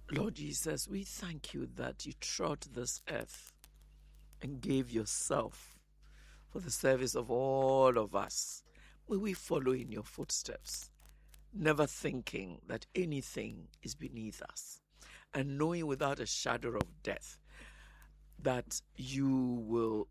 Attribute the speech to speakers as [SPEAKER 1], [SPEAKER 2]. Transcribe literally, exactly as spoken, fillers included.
[SPEAKER 1] Lord Jesus, we thank you that you trod this earth and gave yourself for the service of all of us. May we follow in your footsteps, never thinking that anything is beneath us, and knowing without a shadow of death that you will